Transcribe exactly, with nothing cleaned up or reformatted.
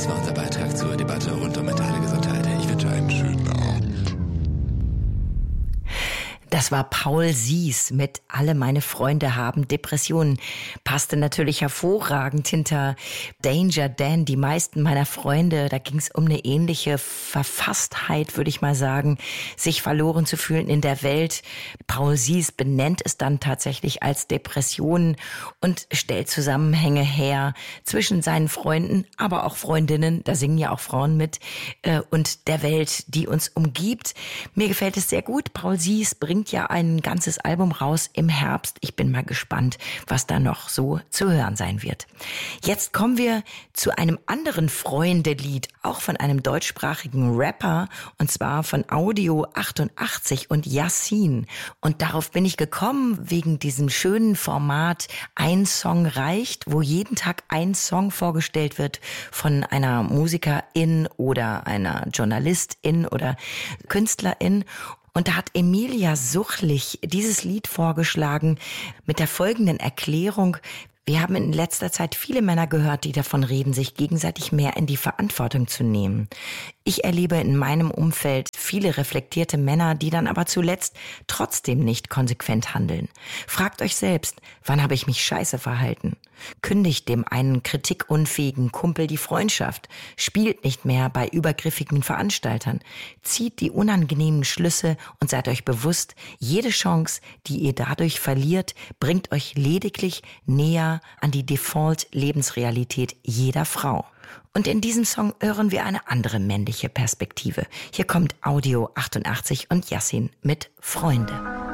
Das war unser Beitrag zur Debatte rund um mentale Gesundheit. Ich wünsche einen schönen Abend. Das war Paul Sies mit Alle meine Freunde haben Depressionen. Passte natürlich hervorragend hinter Danger Dan, die meisten meiner Freunde. Da ging es um eine ähnliche Verfasstheit, würde ich mal sagen, sich verloren zu fühlen in der Welt. Paul Sies benennt es dann tatsächlich als Depressionen und stellt Zusammenhänge her zwischen seinen Freunden, aber auch Freundinnen, da singen ja auch Frauen mit, und der Welt, die uns umgibt. Mir gefällt es sehr gut. Paul Sies bringt ja ein ganzes Album raus im Herbst. Ich bin mal gespannt, was da noch so zu hören sein wird. Jetzt kommen wir zu einem anderen Freunde-Lied, auch von einem deutschsprachigen Rapper, und zwar von Audio achtundachtzig und Yassin. Und darauf bin ich gekommen wegen diesem schönen Format Ein Song reicht, wo jeden Tag ein Song vorgestellt wird von einer Musikerin oder einer Journalistin oder Künstlerin. Und da hat Emilia Suchlich dieses Lied vorgeschlagen mit der folgenden Erklärung: Wir haben in letzter Zeit viele Männer gehört, die davon reden, sich gegenseitig mehr in die Verantwortung zu nehmen. Ich erlebe in meinem Umfeld viele reflektierte Männer, die dann aber zuletzt trotzdem nicht konsequent handeln. Fragt euch selbst, wann habe ich mich scheiße verhalten? Kündigt dem einen kritikunfähigen Kumpel die Freundschaft, spielt nicht mehr bei übergriffigen Veranstaltern, zieht die unangenehmen Schlüsse und seid euch bewusst, jede Chance, die ihr dadurch verliert, bringt euch lediglich näher an die Default-Lebensrealität jeder Frau. Und in diesem Song hören wir eine andere männliche Perspektive. Hier kommt Audio achtundachtzig und Yassin mit Freunde.